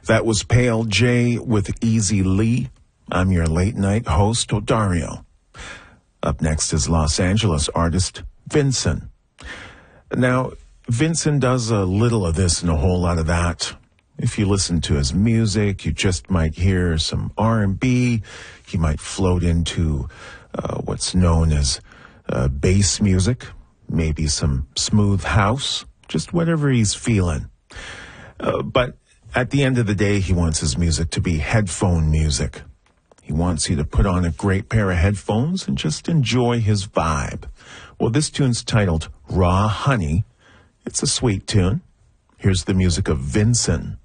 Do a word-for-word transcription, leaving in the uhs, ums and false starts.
That was Pale J with Easy Lee. I'm your late night host, Dario. Up next is Los Angeles artist Vincent. Now, Vincent does a little of this and a whole lot of that. If you listen to his music, you just might hear some R and B. He might float into uh, what's known as uh, bass music, maybe some smooth house, just whatever he's feeling. Uh, but at the end of the day, he wants his music to be headphone music. He wants you to put on a great pair of headphones and just enjoy his vibe. Well, this tune's titled Raw Honey. It's a sweet tune. Here's the music of Vincent.